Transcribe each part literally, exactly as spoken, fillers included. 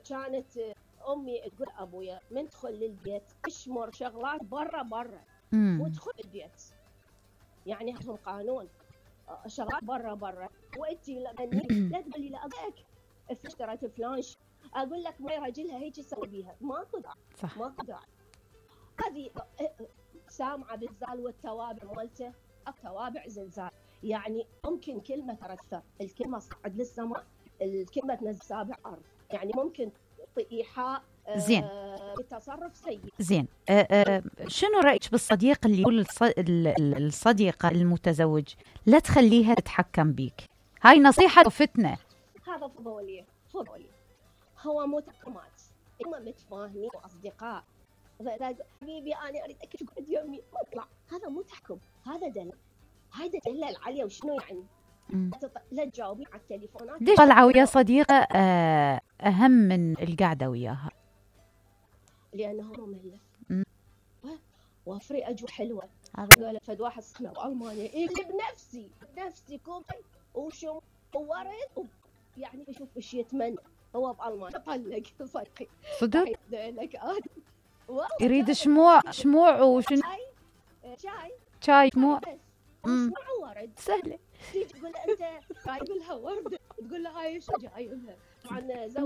كانت امي تقول ابويا من تدخل للبيت اشمر شغلات برا برا مو تدخل البيت، يعني عندهم قانون شغلات برا برا. وانت لا تقولي لا ابيك اشتريت فلان اقول لك ما رجلها هيك تسوي بيها، ما قدر ما قدر. هذه سامعه بالزال والتوابع مالته، التوابع زلزال، يعني ممكن كلمه ترثر، الكلمه صعد للسماء، الكلمه تنزل سابع ارض، يعني ممكن ايحاء زين تصرف سيء. زين أه أه شنو رايك بالصديق اللي يقول الصديقه المتزوج لا تخليها تتحكم بيك؟ هاي نصيحه وفتنه. هذا فضولي فضولي، هو مو تحكمات، هم متفاهمين واصدقاء. حبيبي انا اريد اقعد يومي اطلع، هذا مو تحكم، هذا دلع، هذا دلال عليه. وشنو يعني؟ لا تجاوبين على التليفونات. ليش طلعوا ويا صديقه اهم من القعده وياها؟ لانه ممل وافري اجو حلوه. قالت فد واحد صحنا بالمانيا إيه بنفسي بنفسي كوفي وشم وورد، يعني اشوف ايش يتمنى هو بالمانيا. طلق صدقي صدق لك يريد شموع شموع وشنو شاي شاي شموع شموع ورد سهله. تيجي تقول له انت جايب لها ورده، تقول له هاي ايش جايب لها؟ طبعا زوجها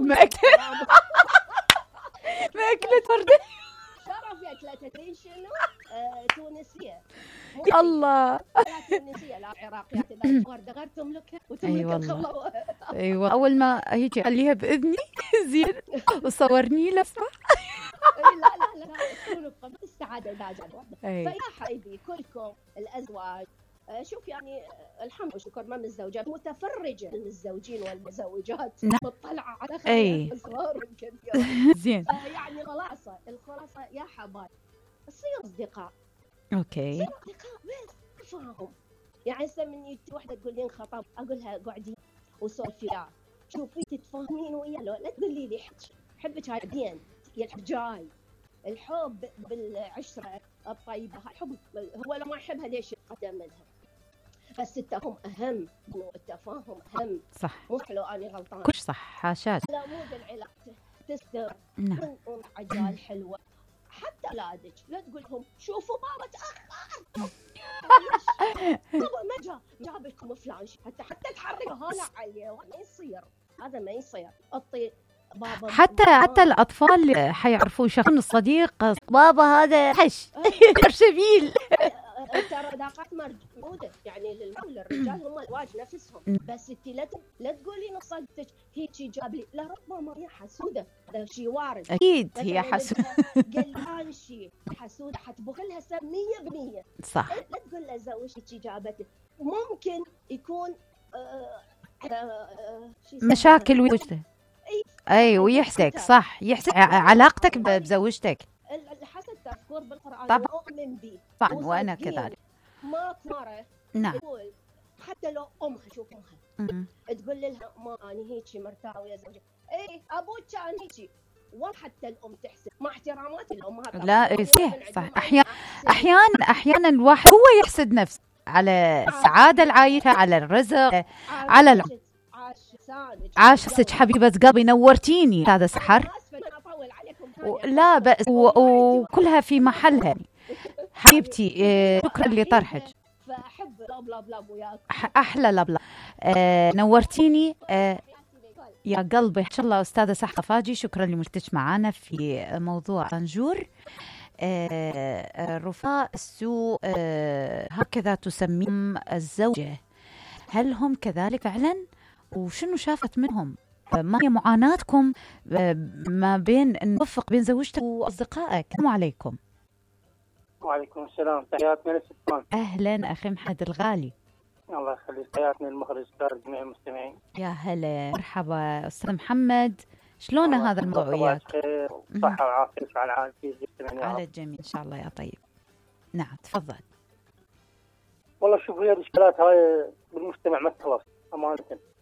ما اكلت ورده شرف يا اكلتها تدري شنو؟ آه، تونسيه. يا الله لا تونسيه لا عراقيه. اذا ورده غير تملكها وتملك الخضره. ايوه اول ما هيك خليها باذني زين وصورني له صح. لا لا لا تكونوا بقمه السعاده اذا جاب ورده. فيا حبيبي كلكم الازواج شوف يعني الحمد والشكر ما من الزوجات متفرجه من الزوجين والمزوجات مطلعه على خير صغار وكبير زين. يعني خلاصه الخلاصه يا حبايب صير اصدقاء. اوكي صير اصدقاء بس تفاهم. يعني هسه من يجي وحده تقول لي انخطب اقول لها قعدي وسولفي لا شوفي تتفاهمين وياه، لا تقولي لي حبك هاي بعدين الحب جاي. الحب بالعشره الطيبه الحب هو لو ما يحبها ليش يقدم لها؟ بس التفاهم أهم، التفاهم أهم. صح مو حلو أنا غلطان كل صح حاشاك. لا مو بالعلاقة تستر. نعم عجال حلوة حتى أولادك لا تقول لهم شوفوا بابا تأخر بابا ما جاء جاب لكم فلان حتى حتى تحركها لا عليه ما يصير، هذا ما يصير. أطي بابا حتى حتى الأطفال حيعرفوا شخص الصديق بابا هذا حش شبيل. ترى علاقات موجودة يعني للرجال هم الواجب نفسهم، بس انت لا لا تقولي نصدتك هيك جاب لي، لا ربما هي حسودة، هذا شيء وارد. اكيد هي حسودة. قال هذا الشيء حسودة حتبخ لها سب مية بالمية. صح. لا تقول له زوجتك جابت، ممكن يكون آه آه مشاكل وجهته. اي ويحسك صح يحسك علاقتك بزوجتك. الحسد تذكر بالقرآن طبعا نؤمن به طبعا وانا كذلك. ما مرة نعم تقول حتى لو امها شوف امها تقول لها ما انا هيك مرتاحه ويا زوجي اي ابوك كان هيك، وحتى الام تحسد مع احترامات الامهات. لا صح صح احيانا احيانا احيانا الواحد هو يحسد نفسه على السعاده العايشه على الرزق على الع... عاشتك حبيبه قلبي نورتيني هذا سحر. لا بأس وكلها في محلها حبيبتي. شكرا لطرحك. فاحب لبلا بلا وياك احلى لبلا. آه نورتيني. آه يا قلبي ان شاء الله استاذه سحر فاجي شكرا لمشاركتك معنا في موضوع طنجور. آه رفقاء السوء آه هكذا تسميهم الزوجه، هل هم كذلك فعلا؟ وشنو شافت منهم؟ ما هي معاناتكم ما بين النوفق بين زوجتك واصدقائك؟ السلام عليكم. وعليكم السلام، تحياتنا للستان. اهلا اخي محمد الغالي. الله يخليك، تحياتنا للمخرج جميع المستمعين. يا هلا مرحبا استاذ محمد، شلون هذا الموضوع وياك؟ خير وصحه وعافيه وعلى عافيه على الجميع ان شاء الله يا طيب. نعم تفضل. والله شوف هي الاشكالات هاي بالمجتمع ما تخلص امانه،